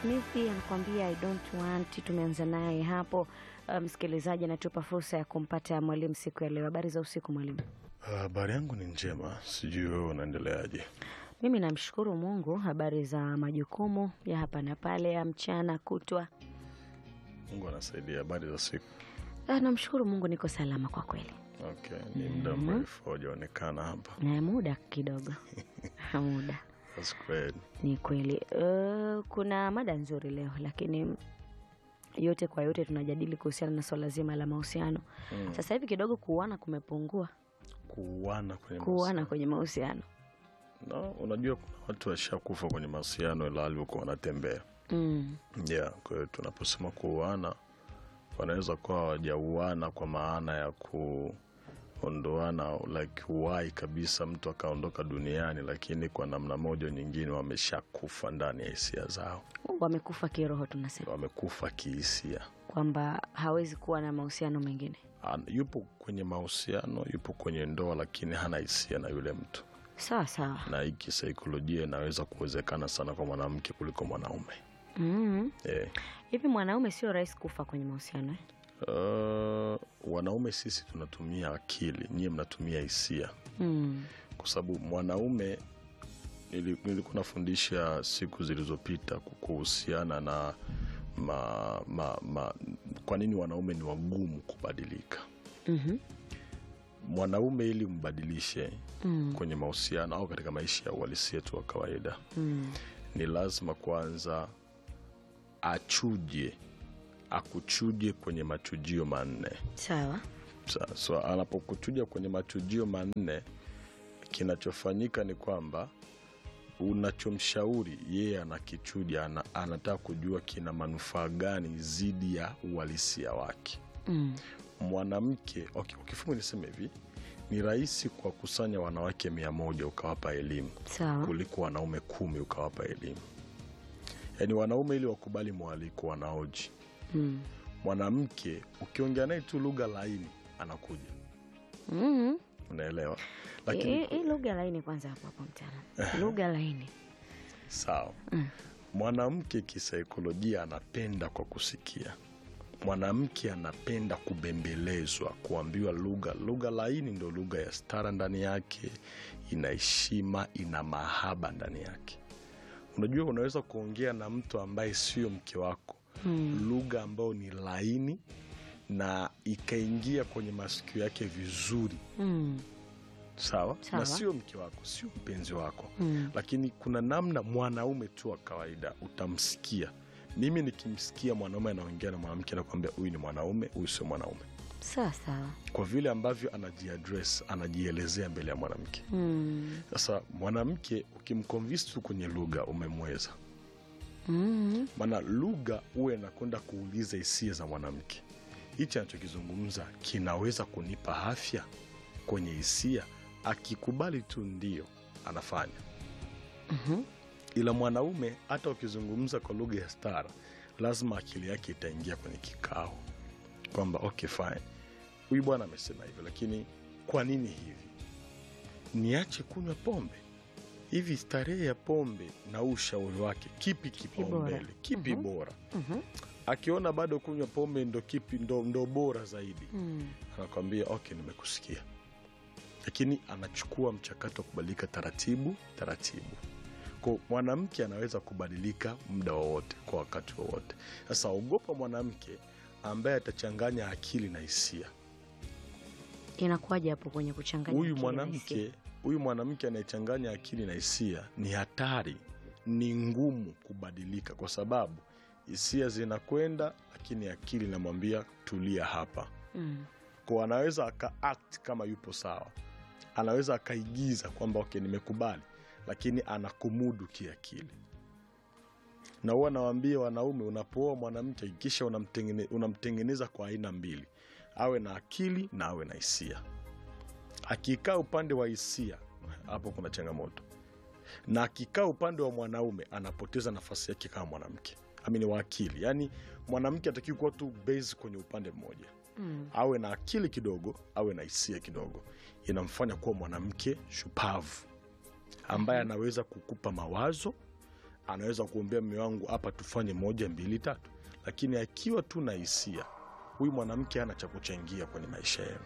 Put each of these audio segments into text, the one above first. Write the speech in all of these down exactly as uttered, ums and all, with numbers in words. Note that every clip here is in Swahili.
Smith anakuambia I don't want. Tumeanza naye hapo. Msikilizaji, um, anatupa fursa ya kumpata mwalimu siku ya leo. Habari za usiku mwalimu? Habari uh, yangu ni njema. Sijui wewe unaendeleaje? Mimi namshukuru Mungu. Habari za majukumu ya hapa na pale ya mchana kutwa? Mungu anasaidia. Habari za siku? Ah, namshukuru Mungu niko salama kwa kweli. Okay, ni muda mrefu hujaonekana hapa. Na muda kidogo. Muda. That's great. Ni kweli. Uh, kuna mada nzuri leo, lakini yote kwa yote tunajadili kuhusiana na swala zima la mahusiano. Mm. Sasa hivi kidogo kuuana kumepungua. Kuuana kwenye kuuana kwenye mahusiano. No, unajua kuna watu washakufa kwenye mahusiano ila walikuwa wanatembea. Mm. Yeah, kwa hiyo tunaposema kuuana wanaweza kuwa hawajauana kwa maana ya kuondoana like wai kabisa mtu akaondoka duniani, lakini kwa namna moja nyingine wameshakufa ndani ya hisia zao. Wamekufa kiroho tunasema. Wamekufa kihisia. Kwamba hawezi kuwa na mahusiano mengine. Yupo kwenye mahusiano, yupo kwenye ndoa, lakini hana hisia na yule mtu. Sawa sawa. Na hii kisaikolojia inaweza kuwezekana sana kwa mwanamke kuliko mwanaume. Mhm. Eh. Hivi mwanaume sio rahisi kufa kwenye mahusiano eh? Uh, wanaume sisi tunatumia akili, nyie mnatumia hisia. Mm. Kwa sababu mwanaume nilikuwa nafundisha siku zilizopita kuhusiana na ma, ma, ma, kwa nini wanaume ni wagumu kubadilika. Mhm. Mwanaume ili mbadilishe mm. kwenye mahusiano au katika maisha ya uhalisia tu wa kawaida mm. ni lazima kwanza achuje, akuchuje kwenye machujio manne. Sawa. Sawa. So anapokuchuja kwenye machujio manne, kinachofanyika ni kwamba unachomshauri yeye anakichuja, ana, anataka kujua kina manufaa gani zidi ya uhalisia wake. Mm. Mwanamke, okay, ukifumu niseme hivi, ni rahisi kwa kusanya wanawake mia moja ukawapa elimu. Sawa. Kuliko wanaume kumi ukawapa elimu. Yaani wanaume ili wakubali mwaliko wanaoji. Mm. Mwanamke ukiongea naye tu lugha laini anakuja. Mhm. Unaelewa? Lakini hii lugha laini kwanza hapo hapo mtaalamu. Lugha laini. Sawa. Mm. Mwanamke kisaikolojia anapenda kwa kusikia. Mwanamke anapenda kubembelezwa, kuambiwa lugha. Lugha laini ndio lugha ya stara ndani yake, ina heshima, ina mahaba ndani yake. Unajua unaweza kuongea na mtu ambaye sio mke wako. Hmm. Lugha ambayo ni laini na ikaingia kwenye masikio yake vizuri. Hmm. Sawa? Sawa. Na sio mke wako, sio mpenzi wako. Hmm. Lakini kuna namna mwanaume tu wa kawaida utamsikia. Mimi nikimsikia mwanaume anaongea na mwanamke nakwambia huyu ni mwanaume, huyu sio mwanaume. Sawa sawa. Kwa vile ambavyo anajiaddress, anajielezea mbele ya mwanamke. Mm. Sasa mwanamke ukimconvince tu kwenye lugha umemweza. Mm. Maana lugha uwe nakwenda kuuliza hisia za mwanamke. Hichi anachokizungumza kinaweza kunipa afya kwenye hisia. Akikubali tu ndio anafanya. Mhm. Ila mwanaume hata ukizungumza kwa lugha ya stara, lazima akili yake itaingia kwenye kikao. Kwamba okay fine. Huyu bwana amesema hivyo, lakini kwa nini hivi? Niache kunywa pombe? Hivi starehe ya pombe na ushauri wake kipi kipaumbele? Kipi mm-hmm. bora? Mhm. Akiona bado kunywa pombe ndo kipi ndo, ndo bora zaidi. Mm. Anakuambia okay nimekusikia. Lakini anachukua mchakato wa kubadilika taratibu taratibu. Kwa mwanamke anaweza kubadilika muda wowote kwa wakati wowote. Sasa ogopa mwanamke ambaye atachanganya akili na hisia. Inakuwaje hapo kwenye kuchanganya? Huyu mwanamke, huyu mwanamke anayechanganya akili na hisia ni hatari, ni ngumu kubadilika kwa sababu hisia zinakwenda lakini akili inamwambia tulia hapa. Mm. Kwa anaweza aka-act kama yupo sawa. Anaweza akaigiza kwamba okay nimekubali, lakini anakumudu kiakili. Na huwa nawaambia wanaume unapooa mwanamke kisha unamtengene, unamtengeneza kwa aina mbili. Awe na akili na awe na hisia. Akikaa upande wa hisia hapo kuna changamoto. Na akikaa upande wa mwanaume anapoteza nafasi yake kama mwanamke. Amini wa akili. Yaani mwanamke atakiwa kuwa tu base kwenye upande mmoja. Mm. Awe na akili kidogo, awe na hisia kidogo. Inamfanya kuwa mwanamke shupavu. Ambaye anaweza kukupa mawazo, anaweza kuombea mume wangu hapa tufanye moja mbili tatu, lakini akiwa tu na hisia, huyu mwanamke hana cha kuchangia kwenye maisha yenu.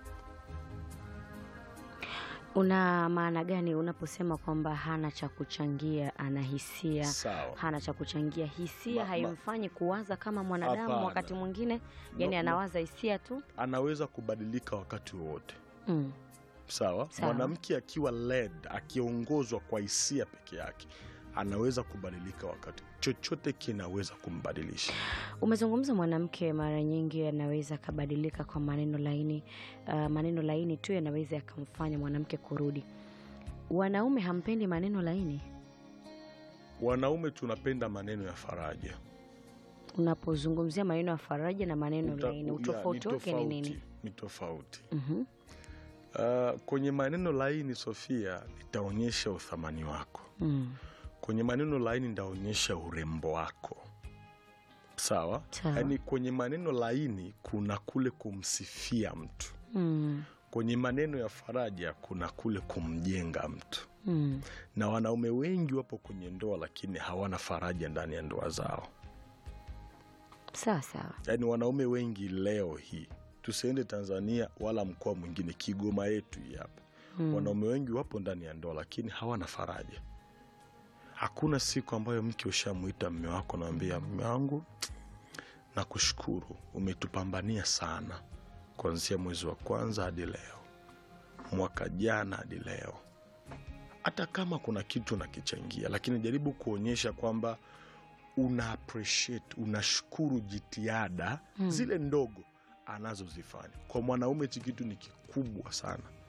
Una maana gani unaposema kwamba hana cha kuchangia, ana hisia? Sawa. Hana cha kuchangia, hisia Ma- ma- haimfanyi kuwaza kama mwanadamu. Hapana. Wakati mwingine yani No, no. anawaza hisia tu. Anaweza kubadilika wakati wowote. Mm. Sawa. Sawa. Mwanamke akiwa led, akiongozwa kwa hisia peke yake, anaweza kubadilika wakati chochote kinaweza kumbadilisha. Umezungumza mwanamke mara nyingi anaweza kabadilika kwa maneno laini. Uh, maneno laini tu yanaweza yakamfanya mwanamke kurudi. Wanaume hampendi maneno laini? Wanaume tunapenda maneno ya faraja. Unapozungumzia maneno ya faraja na maneno Uta- laini, ya, utofauti ni wake ni nini? tofauti, ni tofauti. Mhm. Uh, kwenye maneno laini, Sofia, nitaonyesha uthamani wako. Mm. Kwenye maneno laini nitaonyesha urembo wako. Sawa? Sawa. Yaani kwenye maneno laini kuna kule kumsifia mtu. Mm. Kwenye maneno ya faraja kuna kule kumjenga mtu. Mm. Na wanaume wengi wapo kwenye ndoa lakini hawana faraja ndani ya ndoa zao. Sawa sawa. Yaani wanaume wengi leo hii, tusiende Tanzania wala mkoa mwingine, Kigoma yetu hii hapa. Mm. Wanaume wengi wapo ndani ya ndoa lakini hawana faraja. Hakuna siku ambayo mke ushamuita mume wako na mwambia, mume wangu, nakushukuru, umetupambania sana kuanzia mwezi wa kwanza hadi leo, mwaka jana hadi leo. Hata kama kuna kitu nakichangia, lakini jaribu kuonyesha kwamba una appreciate, unashukuru jitihada Mm. zile ndogo anazozifanya. Kwa mwanaume hichi kitu ni kikubwa sana.